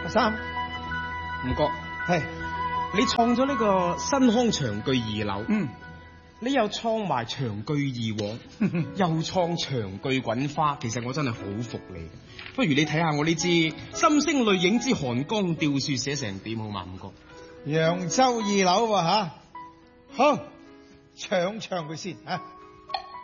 阿三， 唔覺係你創咗呢個新康長句二樓，你又創埋長句二黃，又創長句滾花，其實我真係好服你。不如你睇下我呢支《心聲淚影之寒江吊雪》寫成點好嘛？唔該。 揚州二樓喎吓，好唱佢先吓。